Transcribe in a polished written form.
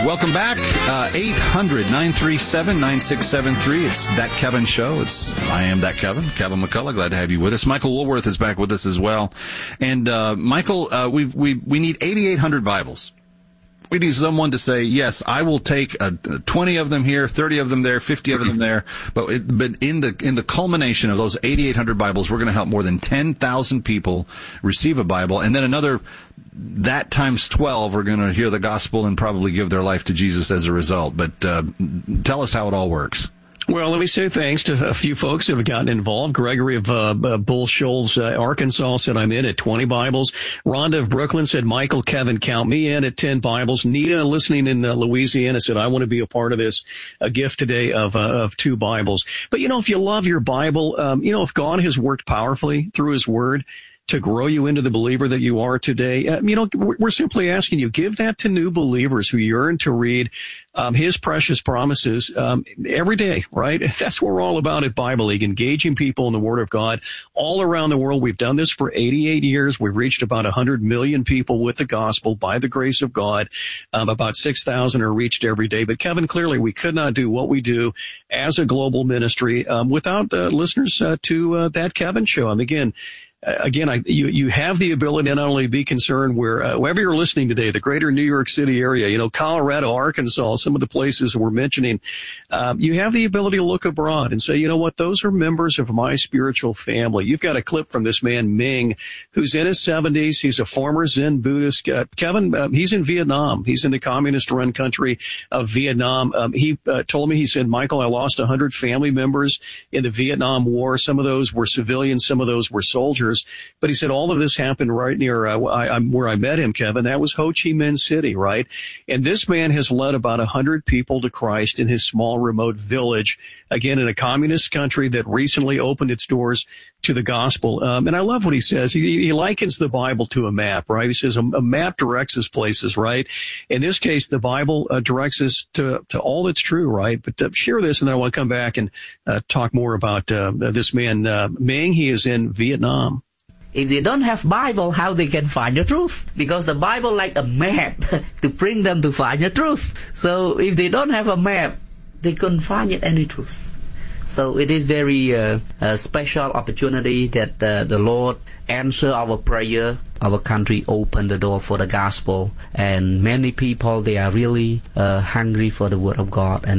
Welcome back. 800-937-9673. It's That Kevin Show. I am That Kevin McCullough. Glad to have you with us. Michael Woolworth is back with us as well. And Michael, we need 8,800 Bibles. We need someone to say, yes, I will take 20 of them here, 30 of them there, 50 of them there. But in the culmination of those 8,800 Bibles, we're going to help more than 10,000 people receive a Bible. And then another, that times 12, are going to hear the gospel and probably give their life to Jesus as a result. But tell us how it all works. Well, let me say thanks to a few folks who have gotten involved. Gregory of Bull Shoals, Arkansas, said I'm in at 20 Bibles. Rhonda of Brooklyn said, Michael, Kevin, count me in at 10 Bibles. Nita, listening in Louisiana, said, I want to be a part of this, a gift today of 2 Bibles. But, if you love your Bible, if God has worked powerfully through His Word to grow you into the believer that you are today, we're simply asking you, give that to new believers who yearn to read His precious promises every day, right? That's what we're all about at Bible League, engaging people in the Word of God all around the world. We've done this for 88 years. We've reached about 100 million people with the gospel by the grace of God. About 6,000 are reached every day. But Kevin, clearly we could not do what we do as a global ministry without listeners to That Kevin Show. And again, you have the ability to not only be concerned wherever you're listening today, the greater New York City area, Colorado, Arkansas, some of the places we're mentioning, you have the ability to look abroad and say, you know what, those are members of my spiritual family. You've got a clip from this man, Ming, who's in his 70s. He's a former Zen Buddhist. Kevin, he's in Vietnam. He's in the communist-run country of Vietnam. He told me, he said, Michael, I lost 100 family members in the Vietnam War. Some of those were civilians. Some of those were soldiers. But he said all of this happened right near where I met him, Kevin. That was Ho Chi Minh City, right? And this man has led about 100 people to Christ in his small remote village, again, in a communist country that recently opened its doors to the gospel. And I love what he says. He likens the Bible to a map, right? He says a map directs us places, right? In this case, the Bible directs us to all that's true, right? But share this, and then I want to come back and talk more about this man, Ming. He is in Vietnam. If they don't have Bible, how they can find the truth? Because the Bible like a map to bring them to find the truth. So if they don't have a map, they couldn't find any truth. So it is very a special opportunity that the Lord answer our prayer. Our country opened the door for the gospel, and many people, they are really hungry for the Word of God. And